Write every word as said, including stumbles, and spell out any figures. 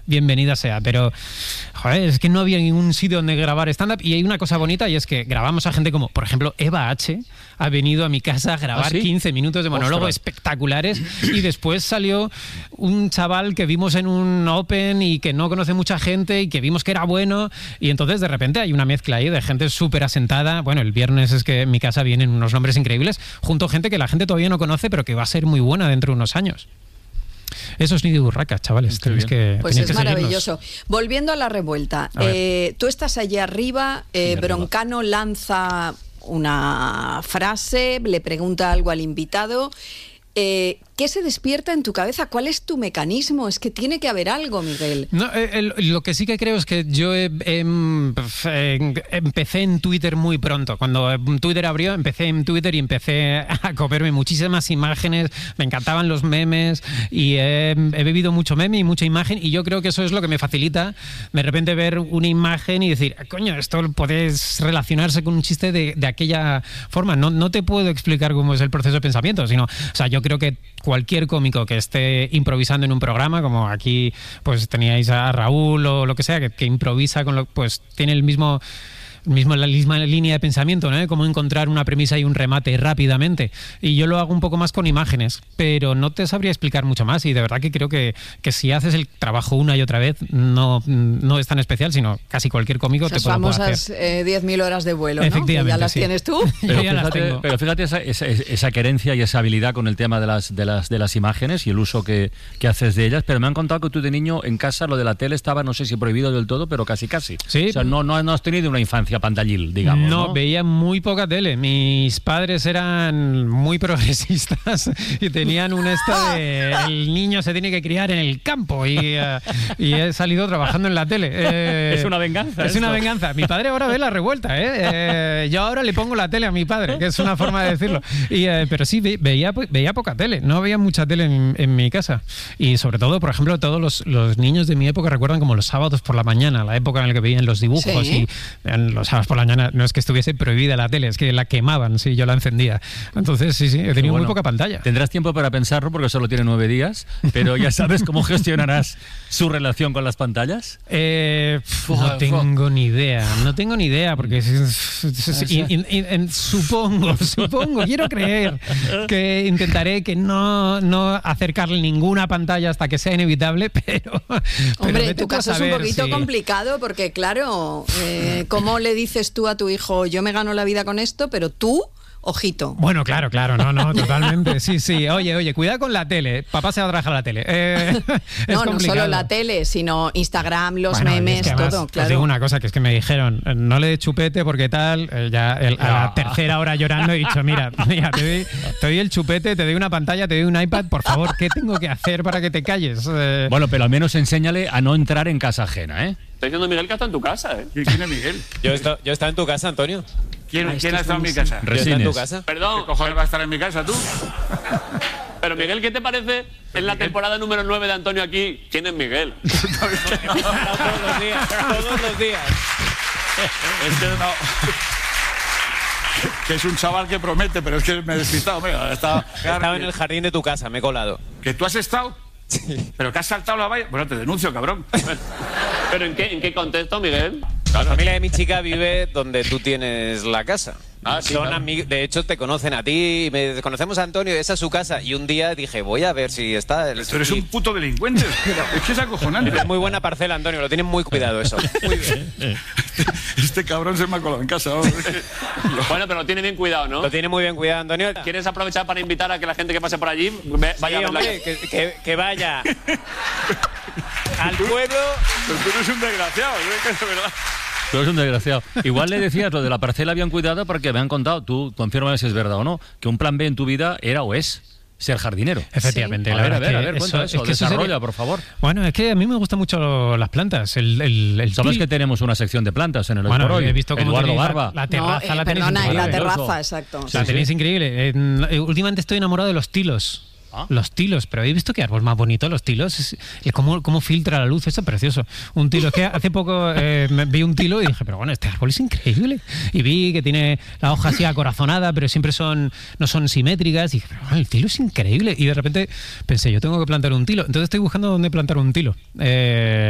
bienvenida sea, pero joder, es que no había ningún sitio donde grabar stand-up. Y hay una cosa bonita, y es que grabamos a gente como, por ejemplo, Eva H. ha venido a mi casa a grabar ¿Ah, sí? quince minutos de monólogo Ostras. espectaculares, y después salió un chaval que vimos en un Open y que no conoce mucha gente y que vimos que era bueno, y entonces de repente hay una mezcla ahí de gente súper asentada. Bueno, el viernes es que en mi casa vienen unos nombres increíbles, junto a gente que la gente todavía no conoce, pero que va a ser muy buena dentro de unos años. Eso es Nido Burraca, chavales. Tenéis que, Pues tenéis es que maravilloso. Volviendo a la revuelta, A ver. eh, tú estás allí arriba, eh, arriba. Broncano lanza una frase, le pregunta algo al invitado. Eh, ¿Qué se despierta en tu cabeza? ¿Cuál es tu mecanismo? Es que tiene que haber algo, Miguel. No, eh, el- lo que sí que creo es que yo he- em, pf, em, empecé en Twitter muy pronto. Cuando Twitter abrió, empecé en Twitter y empecé a comerme muchísimas imágenes. Me encantaban los memes y he, he bebido mucho meme y mucha imagen, y yo creo que eso es lo que me facilita de repente ver una imagen y decir, coño, esto puedes relacionarse con un chiste de, de aquella forma. No, no te puedo explicar cómo es el proceso de pensamiento, sino, o sea, yo creo que cualquier cómico que esté improvisando en un programa, como aquí pues teníais a Raúl o lo que sea, que, que improvisa con lo, pues tiene el mismo mismo la misma línea de pensamiento, ¿no? Cómo encontrar una premisa y un remate rápidamente. Y yo lo hago un poco más con imágenes, pero no te sabría explicar mucho más, y de verdad que creo que, que si haces el trabajo una y otra vez, no, no es tan especial, sino casi cualquier cómico Esas te puede famosas hacer. eh, diez mil horas de vuelo, ¿no? Efectivamente, Que ya las sí. tienes tú. Pero Yo ya las fíjate, tengo. pero fíjate esa, esa, esa querencia y esa habilidad con el tema de las, de las, de las imágenes y el uso que, que haces de ellas. Pero me han contado que tú de niño en casa lo de la tele estaba, no sé si prohibido del todo, pero casi casi. Sí. O sea, no, no, no has tenido una infancia pantallil, digamos. No, No, veía muy poca tele. Mis padres eran muy progresistas y tenían un esto de el niño se tiene que criar en el campo, y, eh, y he salido trabajando en la tele. Eh, Es una venganza Es una esto. venganza. Mi padre ahora ve La Revuelta, ¿eh? Eh, yo ahora le pongo la tele a mi padre, que es una forma de decirlo. Y, eh, pero sí, ve- veía, veía poca tele. No veía mucha tele en, en mi casa. Y sobre todo, por ejemplo, todos los, los niños de mi época recuerdan como los sábados por la mañana, la época en la que veían los dibujos. Sí. Y en los sábados por la mañana no es que estuviese prohibida la tele, es que la quemaban si yo la encendía. Entonces, sí, sí, he tenido Bueno, muy poca pantalla. Tendrás tiempo para pensarlo porque solo tiene nueve días, pero ya sabes cómo gestionarás su relación con las pantallas. Eh, pf, no tengo ni idea, no tengo ni idea, porque es- es- es- es- y- y- y- en- supongo, supongo, quiero creer que intentaré que no, no acercarle ninguna pantalla hasta que sea inevitable, pero... pero Hombre, vete en tu tú a caso es saber un poquito si- complicado porque, claro, eh, ¿cómo le dices tú a tu hijo, yo me gano la vida con esto, pero tú, ojito? Bueno, claro, claro, no, no, totalmente, sí, sí. Oye, oye, cuidado con la tele, papá se va a trabajar a la tele. Eh, es No, no complicado. solo la tele, sino Instagram, los Bueno, y es memes, que además, todo, os claro. digo una cosa, que es que me dijeron, eh, no le dé chupete porque tal, eh, ya el- a la No. tercera hora llorando he dicho, mira, mira te, doy, te doy el chupete, te doy una pantalla, te doy un iPad, por favor, ¿qué tengo que hacer para que te calles? Eh, Bueno, pero al menos enséñale a no entrar en casa ajena, ¿eh? Está diciendo Miguel que está en tu casa, ¿eh? ¿Quién es Miguel? Yo he estado, yo he estado en tu casa, Antonio. ¿Quién, ¿quién ha estado en mi casa? Yo he estado en tu Resines. casa. Perdón, ¿Qué cojones va a estar en mi casa tú? pero Miguel, ¿qué te parece en la temporada número nueve de Antonio aquí? ¿Quién es Miguel? todos los días, todos los días. Es que no. Que es un chaval que promete, pero es que me he despistado. Mira, está, Estaba en el jardín de tu casa, me he colado. ¿Que tú has estado? Sí. ¿Pero que has saltado la valla? Bueno, te denuncio, cabrón. ¿Pero en qué, en qué contexto, Miguel? La familia de mi chica vive donde tú tienes la casa. Ah, sí, Son claro. amig- de hecho, te conocen a ti, me conocemos a Antonio, esa es su casa. Y un día dije, voy a ver si está. El, Tú eres un puto delincuente. Es que es acojonante. Es muy buena parcela, Antonio, lo tienen muy cuidado eso. Muy bien. Este cabrón se me ha colado en casa. ¿No? Bueno, pero lo tiene bien cuidado, ¿no? Lo tiene muy bien cuidado, Antonio. ¿Quieres aprovechar para invitar a que la gente que pase por allí ve- vaya Sí, a ver la hombre, que, que- que vaya al pueblo. Pero tú eres un desgraciado, es que de verdad. Tú eres un desgraciado. Igual le decías lo de la parcela bien cuidada porque me han contado, tú confírmame si es verdad o no, que un plan B en tu vida era o es ser jardinero. Efectivamente, A la ver, a verdad ver, a que ver, eso- cuenta eso, es que eso desarrolla, sería- por favor. Bueno, es que a mí me gustan mucho las plantas. El, el, el Sabes til- que tenemos una sección de plantas en el Hoy Bueno, por Hoy. he visto cómo Eduardo tenéis la- Barba. La, No, terraza eh, la tenéis perdona, en la increíble. terraza, exacto. La Sí, tenéis sí. increíble. En- eh, últimamente estoy enamorado de los tilos. ¿Ah? Los tilos, pero ¿habéis visto qué árbol más bonito? Los tilos, es- el cómo, cómo filtra la luz, eso es precioso. Un tilo, es que hace poco eh, me- vi un tilo y dije, pero bueno, este árbol es increíble. Y vi que tiene la hoja así acorazonada, pero siempre son no son simétricas. Y dije, pero bueno, el tilo es increíble. Y de repente pensé, yo tengo que plantar un tilo. Entonces estoy buscando dónde plantar un tilo. Eh,